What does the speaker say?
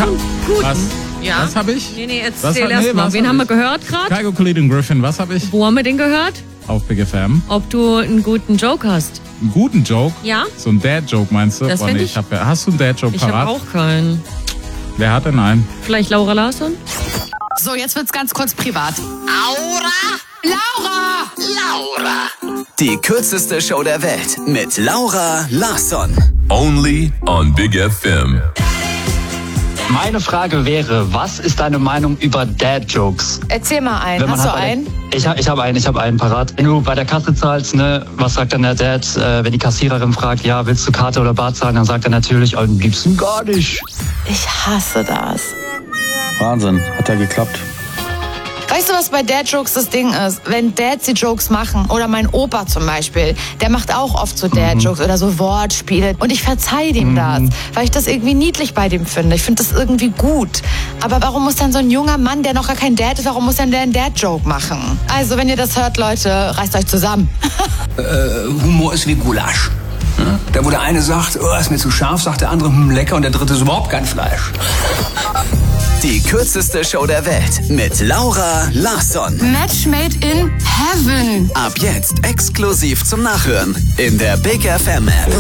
einen guten. Was? Ja? Was habe ich? Nee, erzähl erst mal. Wen haben wir gehört gerade? Kygo Colliton Griffin, was habe ich? Wo haben wir den gehört? Auf Big FM. Ob du einen guten Joke hast. Einen guten Joke? Ja? So ein Dad-Joke meinst du? Das find ich. Hast du einen Dad-Joke Ich parat? habe auch keinen. Wer hat denn einen? Vielleicht Laura Larsson? So, jetzt wird's ganz kurz privat. Laura! Die kürzeste Show der Welt mit Laura Larsson. Only on Big FM. Meine Frage wäre, was ist deine Meinung über Dad-Jokes? Erzähl mal einen. Hast du einen? Ich habe einen parat. Wenn du bei der Kasse zahlst, ne, was sagt dann der Dad, wenn die Kassiererin fragt, ja, willst du Karte oder Bar zahlen, dann sagt er natürlich, am liebsten gar nicht. Ich hasse das. Wahnsinn, hat ja geklappt. Weißt du, was bei Dad-Jokes das Ding ist? Wenn Dads die Jokes machen, oder mein Opa zum Beispiel, der macht auch oft so Dad-Jokes oder so Wortspiele. Und ich verzeihe dem das, weil ich das irgendwie niedlich bei dem finde. Ich finde das irgendwie gut. Aber warum muss dann so ein junger Mann, der noch gar kein Dad ist, warum muss dann der einen Dad-Joke machen? Also, wenn ihr das hört, Leute, reißt euch zusammen. Humor ist wie Gulasch. Ja? Da wo der eine sagt, oh, ist mir zu scharf, sagt der andere, lecker, und der dritte ist überhaupt kein Fleisch. Die kürzeste Show der Welt mit Laura Larsson. Match made in heaven. Ab jetzt exklusiv zum Nachhören in der Big FM App.